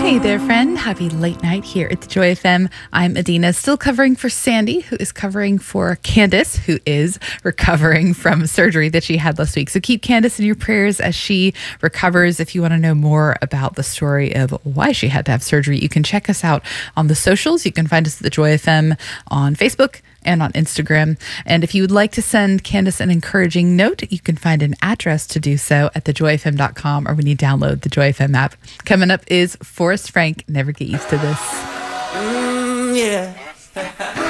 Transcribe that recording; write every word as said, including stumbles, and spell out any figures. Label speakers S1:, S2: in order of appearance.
S1: Hey there, friend. Happy late night here at the Joy F M. I'm Adina, still covering for Sandy, who is covering for Candace, who is recovering from surgery that she had last week. So keep Candace in your prayers as she recovers. If you want to know more about the story of why she had to have surgery, you can check us out on the socials. You can find us at the Joy F M on Facebook and on Instagram. And if you would like to send Candace an encouraging note, you can find an address to do so at the joy f m dot com or when you download the Joy F M app. Coming up is Forrest Frank, Never Get Used to This.
S2: Mm, yeah.